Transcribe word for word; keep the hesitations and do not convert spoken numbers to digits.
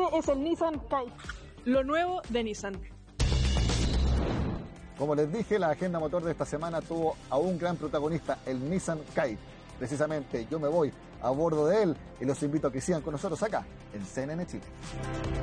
es el Nissan Kite, lo nuevo de Nissan. Como les dije, la agenda motor de esta semana tuvo a un gran protagonista, el Nissan Kite. Precisamente yo me voy a bordo de él y los invito a que sigan con nosotros acá en C N N Chile.